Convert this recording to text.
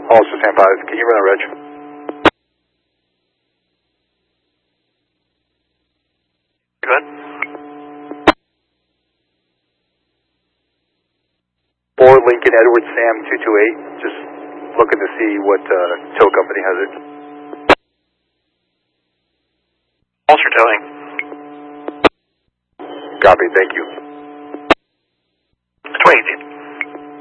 Also stand by. Can you run a reg? Go ahead. 4 Lincoln Edward Sam 228. Just looking to see what tow company has it. Ulster towing. Copy, thank you.